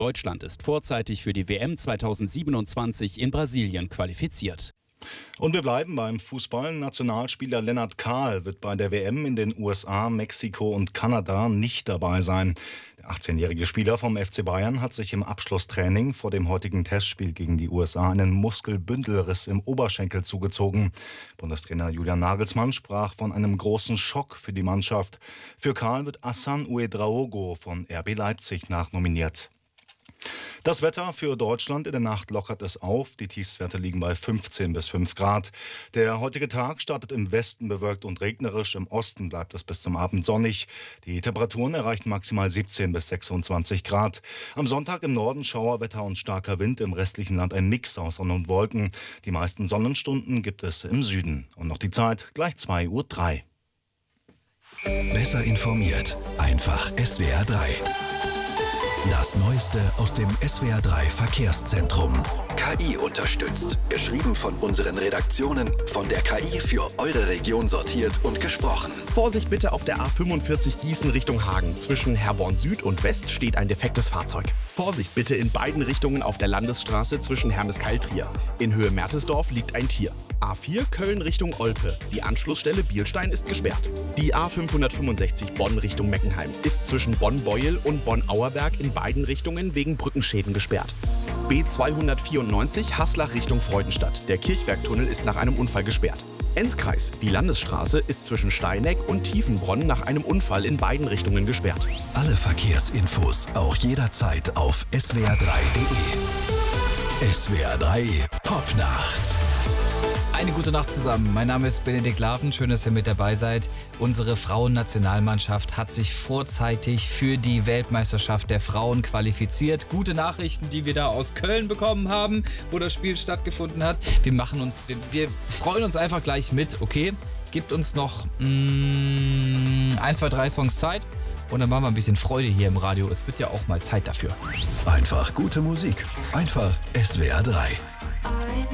Deutschland ist vorzeitig für die WM 2027 in Brasilien qualifiziert. Und wir bleiben beim Fußball. Nationalspieler Lennart Kahl wird bei der WM in den USA, Mexiko und Kanada nicht dabei sein. Der 18-jährige Spieler vom FC Bayern hat sich im Abschlusstraining vor dem heutigen Testspiel gegen die USA einen Muskelbündelriss im Oberschenkel zugezogen. Bundestrainer Julian Nagelsmann sprach von einem großen Schock für die Mannschaft. Für Kahl wird Hassan Ouedraogo von RB Leipzig nachnominiert. Das Wetter für Deutschland: in der Nacht lockert es auf. Die Tiefstwerte liegen bei 15 bis 5 Grad. Der heutige Tag startet im Westen bewölkt und regnerisch. Im Osten bleibt es bis zum Abend sonnig. Die Temperaturen erreichen maximal 17 bis 26 Grad. Am Sonntag im Norden Schauerwetter und starker Wind. Im restlichen Land ein Mix aus Sonne und Wolken. Die meisten Sonnenstunden gibt es im Süden. Und noch die Zeit, gleich 2:03 Uhr. Besser informiert. Einfach SWR 3. Das Neueste aus dem SWR 3 Verkehrszentrum. KI unterstützt. Geschrieben von unseren Redaktionen, von der KI für eure Region sortiert und gesprochen. Vorsicht bitte auf der A45 Gießen Richtung Hagen. Zwischen Herborn Süd und West steht ein defektes Fahrzeug. Vorsicht bitte in beiden Richtungen auf der Landesstraße zwischen Hermeskeil-Trier. In Höhe Mertesdorf liegt ein Tier. A4 Köln Richtung Olpe. Die Anschlussstelle Bielstein ist gesperrt. Die A565 Bonn Richtung Meckenheim ist zwischen Bonn-Beuel und Bonn-Auerberg in beiden Richtungen wegen Brückenschäden gesperrt. B294 Haslach Richtung Freudenstadt. Der Kirchbergtunnel ist nach einem Unfall gesperrt. Enzkreis. Die Landesstraße ist zwischen Steineck und Tiefenbronn nach einem Unfall in beiden Richtungen gesperrt. Alle Verkehrsinfos auch jederzeit auf swr3.de. SWR 3 Popnacht. Eine gute Nacht zusammen. Mein Name ist Benedikt Laven. Schön, dass ihr mit dabei seid. Unsere Frauennationalmannschaft hat sich vorzeitig für die Weltmeisterschaft der Frauen qualifiziert. Gute Nachrichten, die wir da aus Köln bekommen haben, wo das Spiel stattgefunden hat. Wir freuen uns einfach gleich mit, okay? Gibt uns noch 1, 2, 3 Songs Zeit. Und dann machen wir ein bisschen Freude hier im Radio. Es wird ja auch mal Zeit dafür. Einfach gute Musik. Einfach SWR 3.